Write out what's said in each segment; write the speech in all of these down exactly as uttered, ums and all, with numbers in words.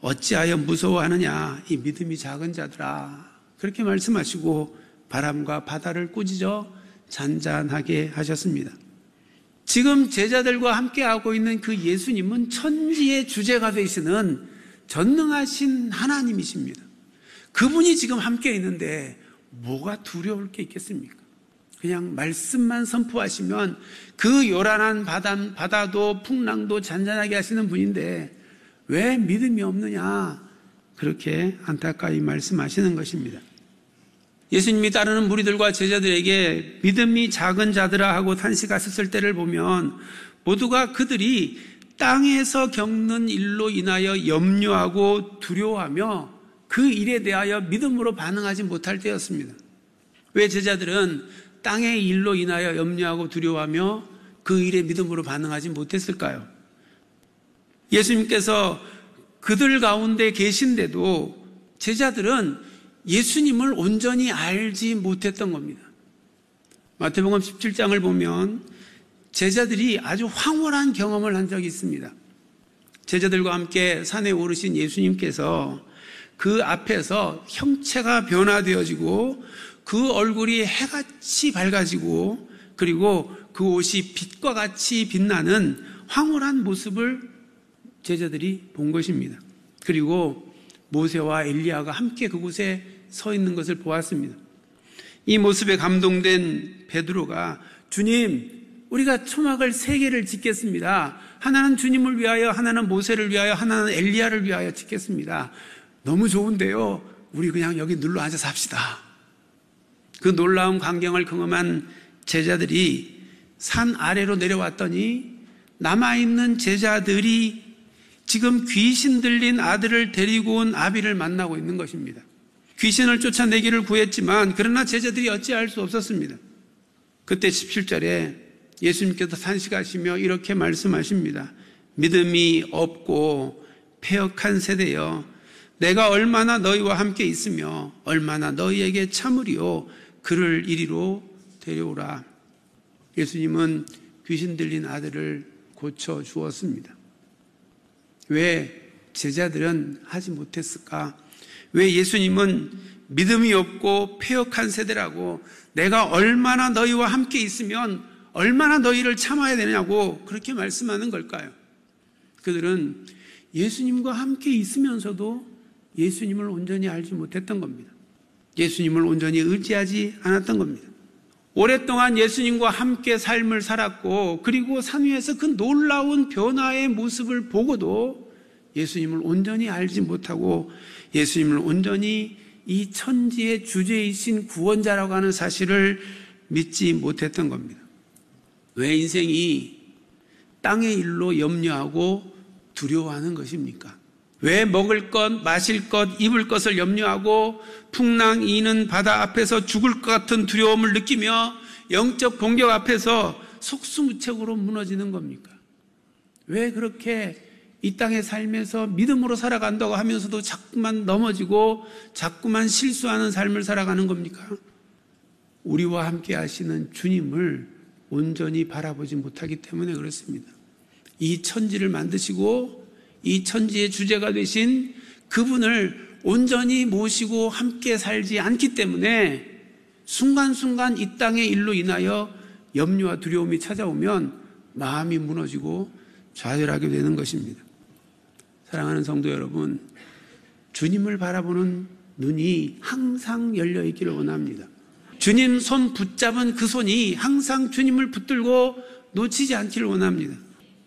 어찌하여 무서워하느냐 이 믿음이 작은 자들아, 그렇게 말씀하시고 바람과 바다를 꾸짖어 잔잔하게 하셨습니다. 지금 제자들과 함께하고 있는 그 예수님은 천지의 주제가 되시는 전능하신 하나님이십니다. 그분이 지금 함께 있는데 뭐가 두려울 게 있겠습니까? 그냥 말씀만 선포하시면 그 요란한 바다, 바다도 풍랑도 잔잔하게 하시는 분인데 왜 믿음이 없느냐, 그렇게 안타까이 말씀하시는 것입니다. 예수님이 따르는 무리들과 제자들에게 믿음이 작은 자들아 하고 탄식하셨을 때를 보면 모두가 그들이 땅에서 겪는 일로 인하여 염려하고 두려워하며 그 일에 대하여 믿음으로 반응하지 못할 때였습니다. 왜 제자들은 땅의 일로 인하여 염려하고 두려워하며 그 일에 믿음으로 반응하지 못했을까요? 예수님께서 그들 가운데 계신데도 제자들은 예수님을 온전히 알지 못했던 겁니다. 마태복음 십칠 장을 보면 제자들이 아주 황홀한 경험을 한 적이 있습니다. 제자들과 함께 산에 오르신 예수님께서 그 앞에서 형체가 변화되어지고 그 얼굴이 해같이 밝아지고 그리고 그 옷이 빛과 같이 빛나는 황홀한 모습을 제자들이 본 것입니다. 그리고 모세와 엘리야가 함께 그곳에 서 있는 것을 보았습니다. 이 모습에 감동된 베드로가 주님, 우리가 초막을 세 개를 짓겠습니다. 하나는 주님을 위하여, 하나는 모세를 위하여, 하나는 엘리야를 위하여 짓겠습니다. 너무 좋은데요, 우리 그냥 여기 눌러 앉아서 삽시다. 그 놀라운 광경을 경험한 제자들이 산 아래로 내려왔더니 남아있는 제자들이 지금 귀신 들린 아들을 데리고 온 아비를 만나고 있는 것입니다. 귀신을 쫓아내기를 구했지만 그러나 제자들이 어찌할 수 없었습니다. 그때 십칠 절에 예수님께서 탄식하시며 이렇게 말씀하십니다. 믿음이 없고 패역한 세대여, 내가 얼마나 너희와 함께 있으며 얼마나 너희에게 참으리요, 그를 이리로 데려오라. 예수님은 귀신 들린 아들을 고쳐 주었습니다. 왜 제자들은 하지 못했을까? 왜 예수님은 믿음이 없고 패역한 세대라고, 내가 얼마나 너희와 함께 있으면 얼마나 너희를 참아야 되냐고 그렇게 말씀하는 걸까요? 그들은 예수님과 함께 있으면서도 예수님을 온전히 알지 못했던 겁니다. 예수님을 온전히 의지하지 않았던 겁니다. 오랫동안 예수님과 함께 삶을 살았고 그리고 산 위에서 그 놀라운 변화의 모습을 보고도 예수님을 온전히 알지 못하고 예수님을 온전히 이 천지의 주제이신 구원자라고 하는 사실을 믿지 못했던 겁니다. 왜 인생이 땅의 일로 염려하고 두려워하는 것입니까? 왜 먹을 것, 마실 것, 입을 것을 염려하고 풍랑 이는 바다 앞에서 죽을 것 같은 두려움을 느끼며 영적 공격 앞에서 속수무책으로 무너지는 겁니까? 왜 그렇게 이 땅에 살면서 믿음으로 살아간다고 하면서도 자꾸만 넘어지고 자꾸만 실수하는 삶을 살아가는 겁니까? 우리와 함께 하시는 주님을 온전히 바라보지 못하기 때문에 그렇습니다. 이 천지를 만드시고 이 천지의 주제가 되신 그분을 온전히 모시고 함께 살지 않기 때문에 순간순간 이 땅의 일로 인하여 염려와 두려움이 찾아오면 마음이 무너지고 좌절하게 되는 것입니다. 사랑하는 성도 여러분, 주님을 바라보는 눈이 항상 열려 있기를 원합니다. 주님 손 붙잡은 그 손이 항상 주님을 붙들고 놓치지 않기를 원합니다.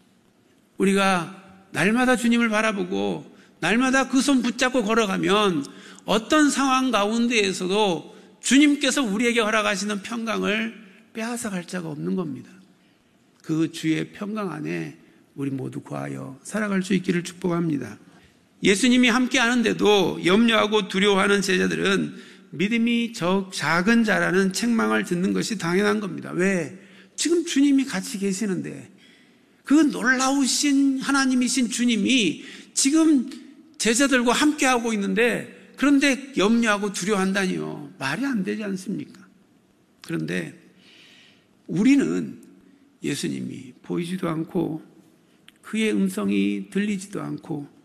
우리가 날마다 주님을 바라보고 날마다 그 손 붙잡고 걸어가면 어떤 상황 가운데에서도 주님께서 우리에게 허락하시는 평강을 빼앗아 갈 자가 없는 겁니다. 그 주의 평강 안에 우리 모두 거하여 살아갈 수 있기를 축복합니다. 예수님이 함께 하는데도 염려하고 두려워하는 제자들은 믿음이 적 작은 자라는 책망을 듣는 것이 당연한 겁니다. 왜? 지금 주님이 같이 계시는데, 그 놀라우신 하나님이신 주님이 지금 제자들과 함께하고 있는데, 그런데 염려하고 두려워한다니요. 말이 안 되지 않습니까? 그런데 우리는 예수님이 보이지도 않고 그의 음성이 들리지도 않고